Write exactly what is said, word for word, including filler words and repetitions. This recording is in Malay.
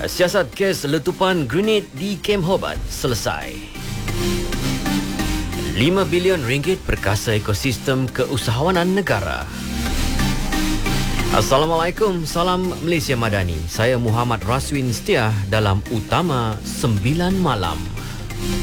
Siasat kes letupan grenade di Kem Hobart selesai. lima bilion ringgit perkasa ekosistem keusahawanan negara. Assalamualaikum, salam Malaysia Madani. Saya Muhammad Raswin Setia dalam Utama sembilan Malam.